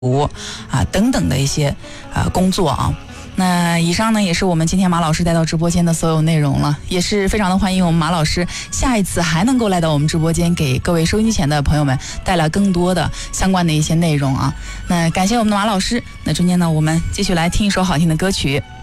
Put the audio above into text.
等等的一些工作啊。那以上呢也是我们今天马老师带到直播间的所有内容了，也是非常的欢迎我们马老师下一次还能够来到我们直播间，给各位收音机前的朋友们带来更多的相关的一些内容啊。那感谢我们的马老师，那中间呢我们继续来听一首好听的歌曲。